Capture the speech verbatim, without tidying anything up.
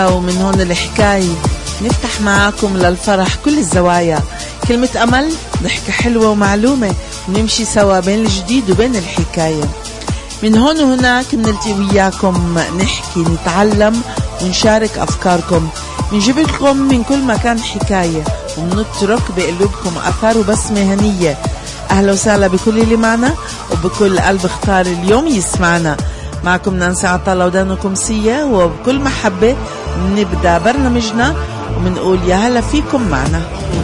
ومن هون الحكاية نفتح معاكم للفرح كل الزوايا، كلمة أمل، ضحكة حلوة ومعلومة، ونمشي سوا بين الجديد وبين الحكاية. من هون وهناك نلتقي وياكم، نحكي، نتعلم ونشارك أفكاركم، نجيب لكم من كل مكان حكاية، ونترك بقلوبكم أثار وبسمة هنية. أهلا وسهلا بكل اللي معنا وبكل قلب اختار اليوم يسمعنا. معكم نانسي عطلة ودانكم سية، وبكل محبة نبدأ برنامجنا ومنقول يا هلا فيكم معنا.